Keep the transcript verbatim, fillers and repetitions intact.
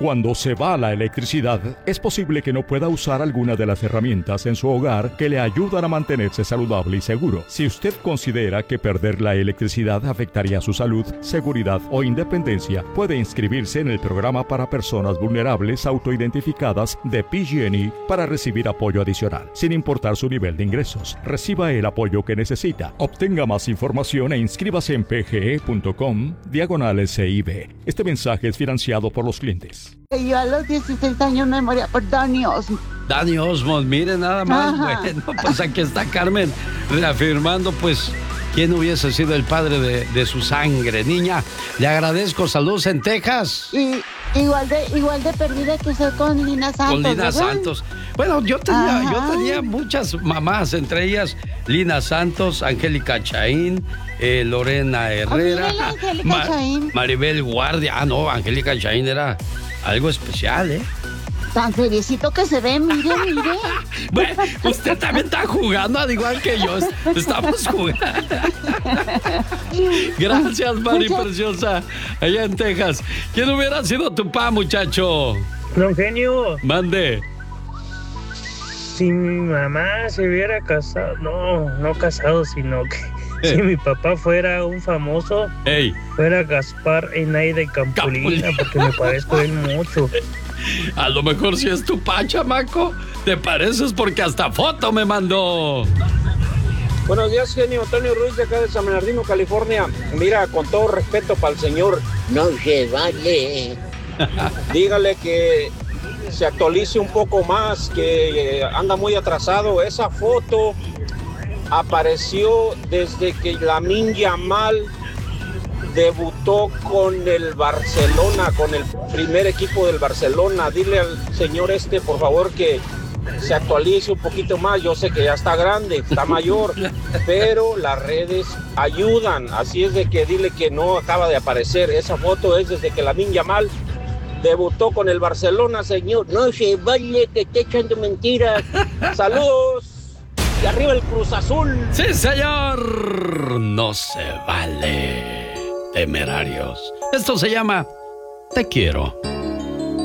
Cuando se va la electricidad, es posible que no pueda usar alguna de las herramientas en su hogar que le ayudan a mantenerse saludable y seguro. Si usted considera que perder la electricidad afectaría su salud, seguridad o independencia, puede inscribirse en el programa para personas vulnerables autoidentificadas de P G and E para recibir apoyo adicional, sin importar su nivel de ingresos. Reciba el apoyo que necesita. Obtenga más información e inscríbase en pge.com diagonal C I B. Este mensaje es financiado por los clientes. Yo a los dieciséis años me moría por Danny Osmond. Danny Osmond, mire nada más. Ajá. Bueno, pues aquí está Carmen reafirmando, pues, quién hubiese sido el padre de, de su sangre. Niña, le agradezco. Saludos en Texas. Y igual de, igual de perdida que soy con Lina Santos. Con Lina ¿verdad? Santos. Bueno, yo tenía, Ajá. yo tenía muchas mamás, entre ellas Lina Santos, Angélica Chaín, eh, Lorena Herrera, mira la Angélica Chaín. Maribel Guardia. Ah, no, Angélica Chaín era algo especial, ¿eh? Tan seriecito que se ve, mire, mire. Bueno, usted también está jugando, al igual que yo. Estamos jugando. Gracias, Mari Muchas... preciosa. Allá en Texas. ¿Quién hubiera sido tu pa, muchacho? Don Genio. Mande. Si mi mamá se hubiera casado, no, no casado, sino que si mi papá fuera un famoso, Ey. fuera Gaspar Enaida Campolina, porque me parezco a él mucho. A lo mejor si es tu pa, chamaco. Te pareces porque hasta foto me mandó. Buenos días, genio. Antonio Ruiz, de acá de San Bernardino, California. Mira, con todo respeto para el señor, no se vale. Dígale que se actualice un poco más, que eh, anda muy atrasado. Esa foto apareció desde que Lamine Yamal debutó con el Barcelona, con el primer equipo del Barcelona. Dile al señor este, por favor, que se actualice un poquito más. Yo sé que ya está grande, está mayor, pero las redes ayudan. Así es de que dile que no acaba de aparecer. Esa foto es desde que Lamine Yamal debutó con el Barcelona, señor. No se vale que esté echando mentiras. Saludos. Y arriba el Cruz Azul. Sí, señor. No se vale. Temerarios. Esto se llama Te Quiero.